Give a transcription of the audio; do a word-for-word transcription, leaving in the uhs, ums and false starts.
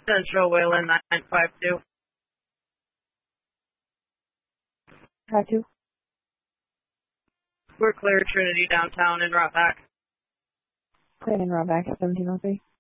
Central Wayland nine five two. How to? We're clear Trinity downtown in Rock Back. Clear in Rock Back at seventeen oh three.